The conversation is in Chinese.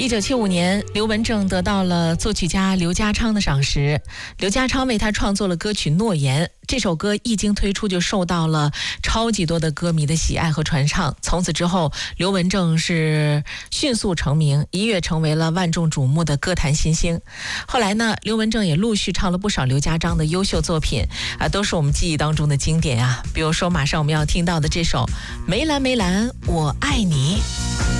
1975年，刘文正得到了作曲家刘家昌的赏识，刘家昌为他创作了歌曲《诺言》。这首歌一经推出就受到了超级多的歌迷的喜爱和传唱，从此之后，刘文正是迅速成名，一跃成为了万众瞩目的歌坛新星。后来呢，刘文正也陆续唱了不少刘家昌的优秀作品都是我们记忆当中的经典啊。比如说，马上我们要听到的这首《梅兰梅兰我爱你》。